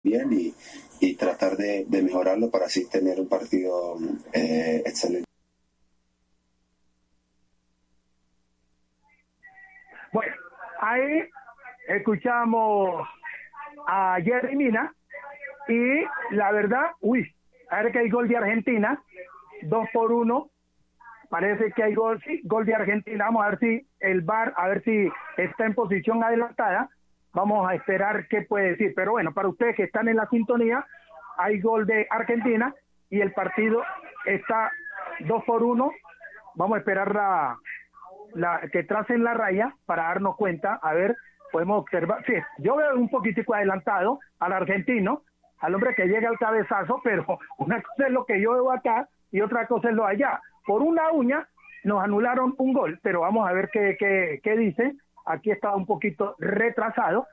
bien y tratar de mejorarlo para así tener un partido excelente. Bueno, ahí escuchamos a Jerry Mina y la verdad, a ver que hay gol de Argentina, 2-1, parece que hay gol, sí, gol de Argentina. Vamos a ver si el VAR, a ver si está en posición adelantada, vamos a esperar qué puede decir, pero bueno, para ustedes que están en la sintonía, hay gol de Argentina y el partido está 2-1, vamos a esperar que tracen la raya para darnos cuenta, a ver, podemos observar, sí, yo veo un poquitico adelantado al argentino, al hombre que llega al cabezazo, pero una cosa es lo que yo veo acá y otra cosa es lo allá. Por una uña nos anularon un gol, pero vamos a ver qué dice. Aquí está un poquito retrasado,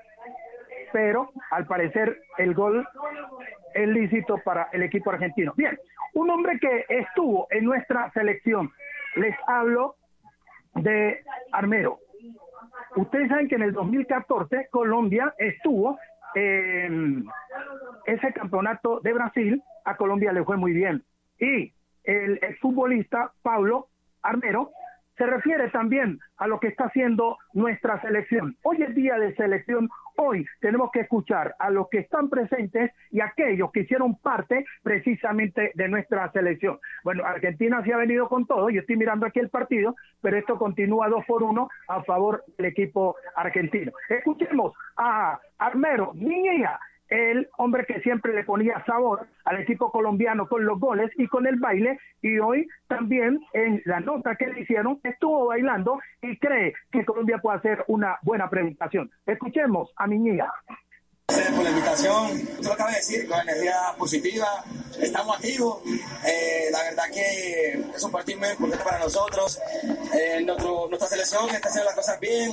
pero al parecer el gol es lícito para el equipo argentino. Bien, un hombre que estuvo en nuestra selección, les hablo de Armero. Ustedes saben que en el 2014 Colombia estuvo en ese campeonato de Brasil, a Colombia le fue muy bien. Y el exfutbolista Pablo Armero se refiere también a lo que está haciendo nuestra selección. Hoy es día de selección, hoy tenemos que escuchar a los que están presentes y a aquellos que hicieron parte precisamente de nuestra selección. Bueno, Argentina se ha venido con todo, yo estoy mirando aquí el partido, pero esto continúa 2-1 a favor del equipo argentino. Escuchemos a Armero Niña, el hombre que siempre le ponía sabor al equipo colombiano con los goles y con el baile, y hoy también en la nota que le hicieron estuvo bailando y cree que Colombia puede hacer una buena presentación. Escuchemos a Miñía. Gracias por la invitación. Tú lo acabas de decir, con energía positiva, estamos activos. La verdad que es un partido muy importante para nosotros. Nuestra selección está haciendo las cosas bien.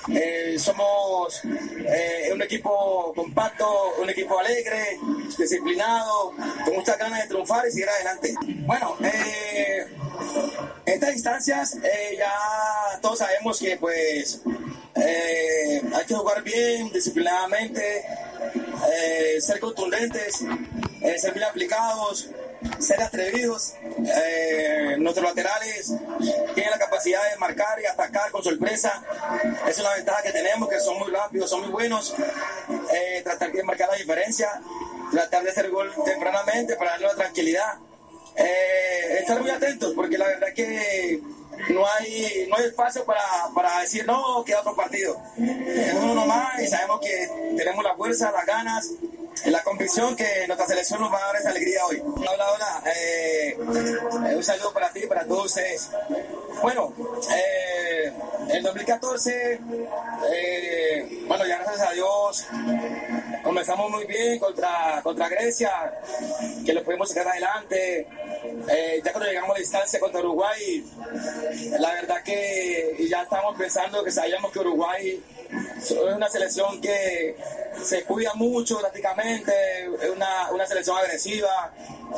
Somos un equipo compacto, un equipo alegre, disciplinado, con muchas ganas de triunfar y seguir adelante. Bueno, en estas instancias ya todos sabemos que pues hay que jugar bien, disciplinadamente, ser contundentes, ser bien aplicados, ser atrevidos. Nuestros laterales tienen la capacidad de marcar y atacar con sorpresa. Esa es una ventaja que tenemos, que son muy rápidos, son muy buenos. Tratar de marcar la diferencia, tratar de hacer gol tempranamente para darle la tranquilidad. Estar muy atentos, porque la verdad que no hay espacio para decir no, queda otro partido. Es uno más y sabemos que tenemos la fuerza, las ganas, la convicción que nuestra selección nos va a dar esa alegría hoy. Hola, un saludo para ti y para todos ustedes. Bueno, en 2014, bueno, ya gracias a Dios comenzamos muy bien contra Grecia, que lo pudimos sacar adelante. Ya cuando llegamos a la distancia contra Uruguay, la verdad que ya estábamos pensando que sabíamos que Uruguay es una selección que se cuida mucho prácticamente, es una selección agresiva,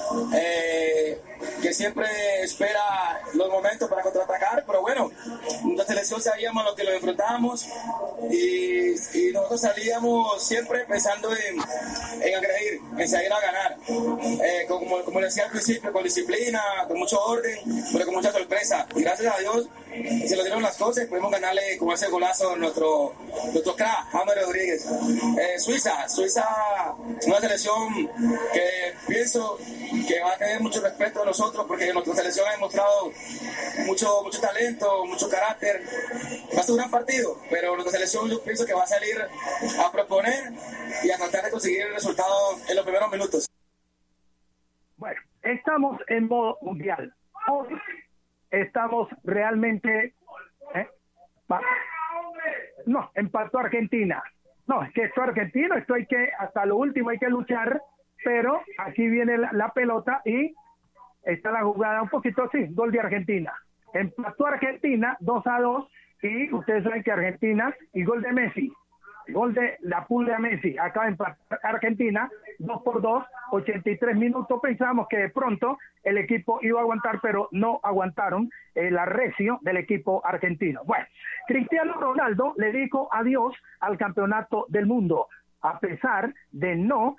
que siempre espera los momentos para contraatacar, pero bueno, la selección sabíamos lo que lo enfrentábamos y nosotros salíamos siempre pensando en agredir, en salir a ganar, como decía al principio, con disciplina, con mucho orden, pero con mucha sorpresa, y gracias a Dios se lo dieron las cosas y pudimos ganarle con ese golazo nuestro crack, James Rodríguez. Suiza, una selección que pienso que va a tener mucho respeto a nosotros, porque nuestra selección ha demostrado mucho talento, mucho carácter. Va a ser un gran partido, pero nuestra selección yo pienso que va a salir a proponer y a tratar de conseguir el resultado en los primeros minutos. Bueno, estamos en modo mundial. Hoy estamos realmente... No, empató Argentina. No, es que esto es argentino, esto hay que, hasta lo último hay que luchar, pero aquí viene la pelota y está la jugada un poquito así, gol de Argentina. Empató Argentina 2-2 y ustedes saben que Argentina y gol de Messi. Gol de la Pulga Messi, acaba de empatar Argentina, 2-2, 83 minutos. Pensamos que de pronto el equipo iba a aguantar, pero no aguantaron el arrecio del equipo argentino. Bueno, Cristiano Ronaldo le dijo adiós al campeonato del mundo. a pesar de no